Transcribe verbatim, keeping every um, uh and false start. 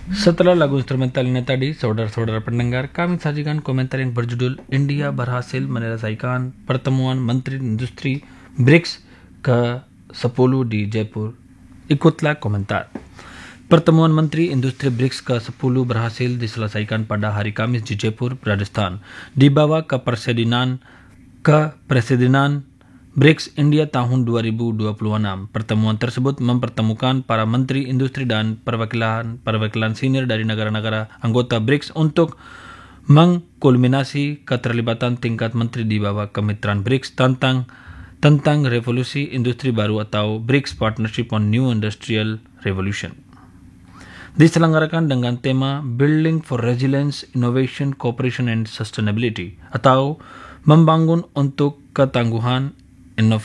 Setelah lagu instrumental ini tadi, saudara-saudara pendengar, kami sajikan komentar yang berjudul India berhasil menyelesaikan pertemuan Menteri Industri BRICS ke sepuluh di Jaipur. Ikutlah komentar. Pertemuan Menteri Industri BRICS ke sepuluh berhasil diselesaikan pada hari Kamis di Jaipur, Rajasthan. Di bawah kepresidenan kepresidenan BRICS India tahun dua ribu dua puluh enam. Pertemuan tersebut mempertemukan para menteri industri dan perwakilan perwakilan senior dari negara-negara anggota BRICS untuk mengkulminasi keterlibatan tingkat menteri di bawah kemitraan BRICS tentang tentang revolusi industri baru atau BRICS Partnership on New Industrial Revolution. Diselenggarakan dengan tema Building for Resilience, Innovation, Cooperation and Sustainability atau membangun untuk ketangguhan,